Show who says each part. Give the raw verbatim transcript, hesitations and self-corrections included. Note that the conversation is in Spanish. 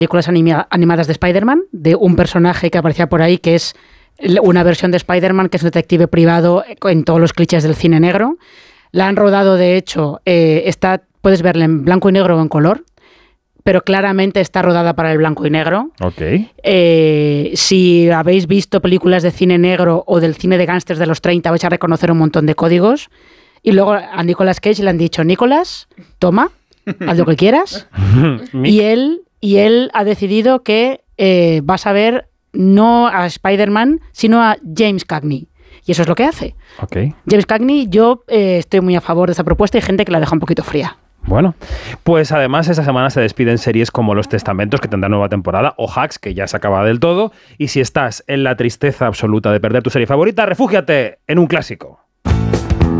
Speaker 1: películas anima- animadas de Spider-Man, de un personaje que aparecía por ahí, que es una versión de Spider-Man, que es un detective privado en todos los clichés del cine negro. La han rodado, de hecho, eh, está, puedes verla en blanco y negro o en color, pero claramente está rodada para el blanco y negro.
Speaker 2: Ok.
Speaker 1: Eh, si habéis visto películas de cine negro o del cine de gángsters de los treinta, vais a reconocer un montón de códigos. Y luego a Nicolas Cage le han dicho, Nicolas, toma, haz lo que quieras. y, él, y él ha decidido que eh, vas a ver no a Spider-Man, sino a James Cagney. Y eso es lo que hace.
Speaker 2: Okay.
Speaker 1: James Cagney, yo eh, estoy muy a favor de esa propuesta. Hay gente que la deja un poquito fría.
Speaker 2: Bueno, pues además esta semana se despiden series como Los Testamentos, que tendrá nueva temporada, o Hacks, que ya se acaba del todo. Y si estás en la tristeza absoluta de perder tu serie favorita, refúgiate en un clásico.